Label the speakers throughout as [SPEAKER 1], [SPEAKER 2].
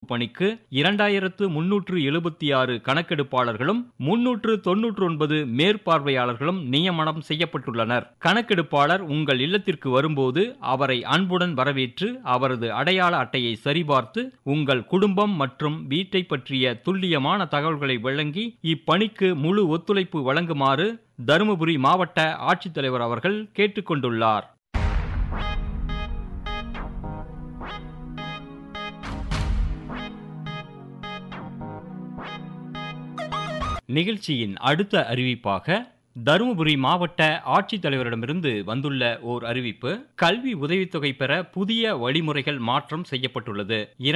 [SPEAKER 1] பணிக்கு 2376 கணக்கெடுப்பாளர்களும் 399 மேற்பார்வையாளர்களும் நியமனம் செய்யப்பட்டுள்ளனர். கணக்கெடுப்பாளர் உங்கள் இல்லத்திற்கு வரும்போது அவரை அன்புடன் வரவேற்று அவரது அடையாள அட்டையை சரிபார்த்து உங்கள் குடும்பம் மற்றும் வீட்டை பற்றிய துல்லியமான தகவல்களை வழங்கி இப்பணிக்கு முழு ஒத்துழைப்பு வழங்குமாறு தருமபுரி மாவட்ட ஆட்சித்தலைவர் அவர்கள் கேட்டுக்கொண்டுள்ளார். நிகழ்ச்சியின் அடுத்த அறிவிப்பாக தருமபுரி மாவட்ட ஆட்சித்தலைவரிடமிருந்து வந்துள்ள ஓர் அறிவிப்பு. கல்வி உதவித்தொகை பெற புதிய வழிமுறைகள் மாற்றம் செய்யப்பட்டுள்ளது.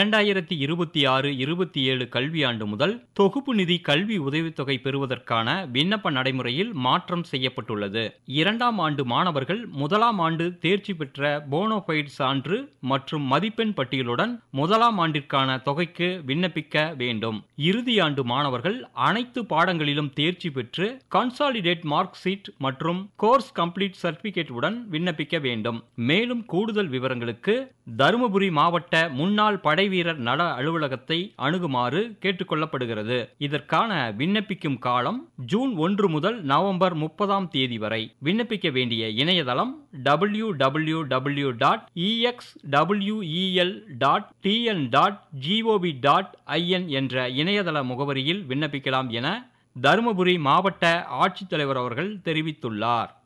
[SPEAKER 1] 2026-27 கல்வியாண்டு முதல் தொகுப்பு நிதி கல்வி உதவித்தொகை பெறுவதற்கான விண்ணப்ப நடைமுறையில் மாற்றம் செய்யப்பட்டுள்ளது. 2ஆம் ஆண்டு மாணவர்கள் 1ஆம் ஆண்டு தேர்ச்சி பெற்ற போனோபைட் சான்று மற்றும் மதிப்பெண் பட்டியலுடன் 1ஆம் ஆண்டிற்கான தொகைக்கு விண்ணப்பிக்க வேண்டும். இறுதி ஆண்டு மாணவர்கள் அனைத்து பாடங்களிலும் தேர்ச்சி பெற்று கன்சாலிடேட் மார்க் ஷீட் மற்றும் கோர்ஸ் கம்ப்ளீட் சர்டிபிகேட் உடன் விண்ணப்பிக்க வேண்டும். மேலும் கூடுதல் விவரங்களுக்கு தருமபுரி மாவட்ட முன்னாள் படைவீரர் நல அலுவலகத்தை அணுகுமாறு கேட்டுக்கொள்ளப்படுகிறது. இதற்கான விண்ணப்பிக்கும் காலம் ஜூன் 1 முதல் நவம்பர் 30ஆம் தேதி வரை. விண்ணப்பிக்க வேண்டிய இணையதளம் www.exwel.tn.gov.in என்ற இணையதள முகவரியில் விண்ணப்பிக்கலாம் என தருமபுரி மாவட்ட ஆட்சித்தலைவர் அவர்கள் தெரிவித்துள்ளார்.